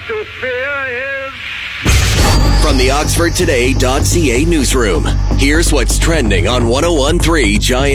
to fear is... From the OxfordToday.ca newsroom, here's what's trending on 101.3 Giant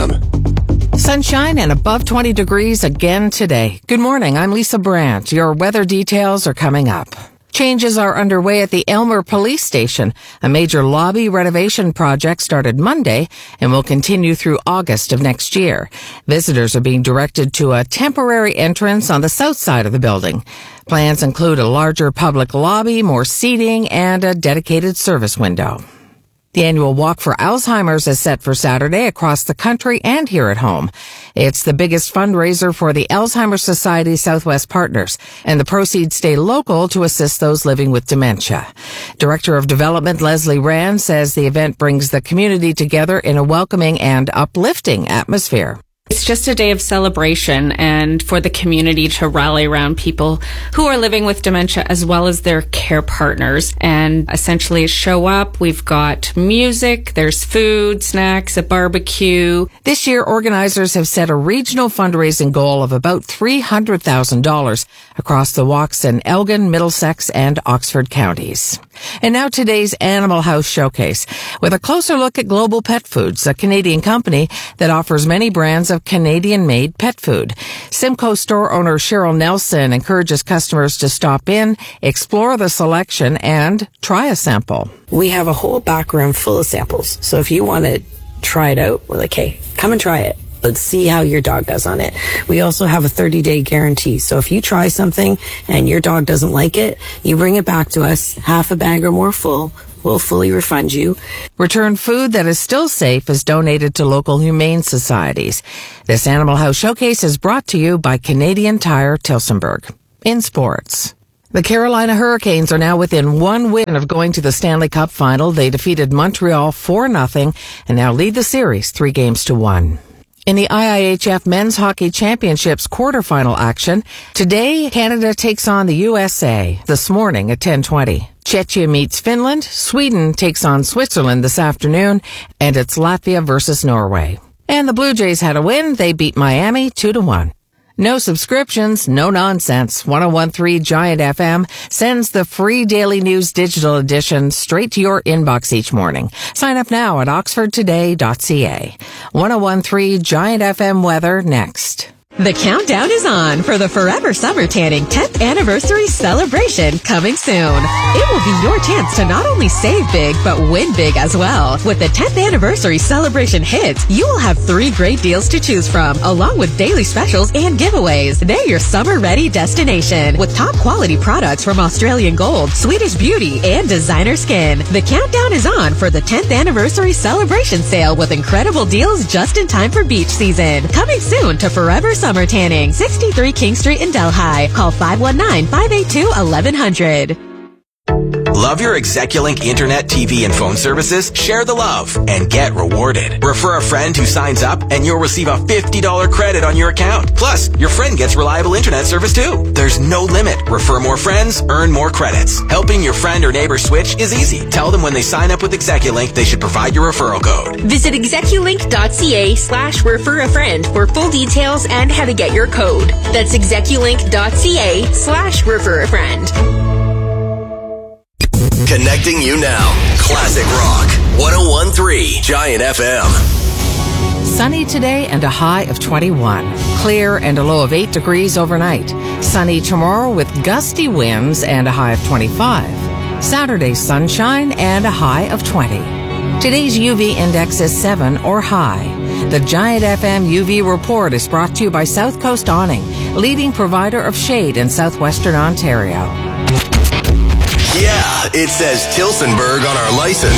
FM. Sunshine and above 20 degrees again today. Good morning, I'm Lisa Brandt. Your weather details are coming up. Changes are underway at the Aylmer Police Station. A major lobby renovation project started Monday and will continue through August of next year. Visitors are being directed to a temporary entrance on the south side of the building. Plans include a larger public lobby, more seating, and a dedicated service window. The annual Walk for Alzheimer's is set for Saturday across the country and here at home. It's the biggest fundraiser for the Alzheimer's Society Southwest Partners, and the proceeds stay local to assist those living with dementia. Director of Development Leslie Rand says the event brings the community together in a welcoming and uplifting atmosphere. It's just a day of celebration and for the community to rally around people who are living with dementia as well as their care partners and essentially show up. We've got music, there's food, snacks, a barbecue. This year, organizers have set a regional fundraising goal of about $300,000 across the walks in Elgin, Middlesex, and Oxford counties. And now today's Animal House Showcase with a closer look at Global Pet Foods, a Canadian company that offers many brands of Canadian-made pet food. Simcoe store owner Cheryl Nelson encourages customers to stop in, explore the selection, and try a sample. We have a whole back room full of samples. So if you want to try it out, we're like, hey, come and try it. Let's see how your dog does on it. We also have a 30-day guarantee. So if you try something and your dog doesn't like it, you bring it back to us, half a bag or more full. We'll fully refund you. Returned food that is still safe is donated to local humane societies. This Animal House Showcase is brought to you by Canadian Tire Tillsonburg. In sports, the Carolina Hurricanes are now within one win of going to the Stanley Cup final. They defeated Montreal 4-0 and now lead the series 3-1. In the IIHF Men's Hockey Championships quarterfinal action, today Canada takes on the USA this morning at 10:20. Czechia meets Finland, Sweden takes on Switzerland this afternoon, and it's Latvia versus Norway. And the Blue Jays had a win. They beat Miami 2-1. No subscriptions, no nonsense. 101.3 Giant FM sends the free Daily News digital edition straight to your inbox each morning. Sign up now at oxfordtoday.ca. 101.3 Giant FM weather next. The countdown is on for the Forever Summer Tanning 10th Anniversary Celebration coming soon. It will be your chance to not only save big, but win big as well. With the 10th Anniversary Celebration hits, you will have 3 great deals to choose from, along with daily specials and giveaways. They're your summer-ready destination, with top-quality products from Australian Gold, Swedish Beauty, and Designer Skin. The countdown is on for the 10th Anniversary Celebration Sale with incredible deals just in time for beach season. Coming soon to Forever Summer Tanning, 63 King Street in Delhi. Call 519-582-1100. Love your Execulink internet, TV, and phone services? Share the love and get rewarded. Refer a friend who signs up and you'll receive a $50 credit on your account. Plus, your friend gets reliable internet service too. There's no limit. Refer more friends, earn more credits. Helping your friend or neighbor switch is easy. Tell them when they sign up with Execulink, they should provide your referral code. Visit execulink.ca/refer-a-friend for full details and how to get your code. That's execulink.ca/refer-a-friend. Connecting you now. Classic Rock. 101.3 Giant FM. Sunny today and a high of 21. Clear and a low of 8 degrees overnight. Sunny tomorrow with gusty winds and a high of 25. Saturday, sunshine and a high of 20. Today's UV index is 7 or high. The Giant FM UV report is brought to you by South Coast Awning, leading provider of shade in southwestern Ontario. Yeah, it says Tillsonburg on our license.